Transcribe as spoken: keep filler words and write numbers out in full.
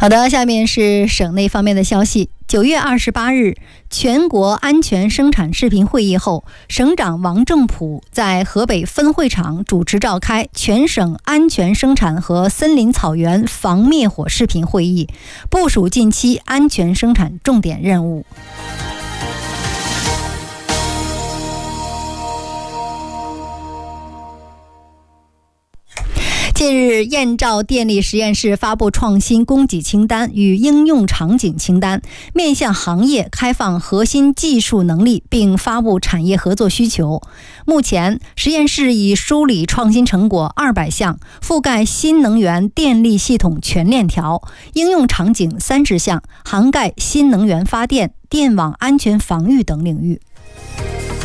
好的，下面是省内方面的消息。九月二十八日，全国安全生产视频会议后，省长王正普在河北分会场主持召开全省安全生产和森林草原防灭火视频会议，部署近期安全生产重点任务。近日，燕赵电力实验室发布创新供给清单与应用场景清单，面向行业开放核心技术能力，并发布产业合作需求。目前，实验室已梳理创新成果二百项，覆盖新能源电力系统全链条，应用场景三十项，涵盖新能源发电、电网安全防御等领域。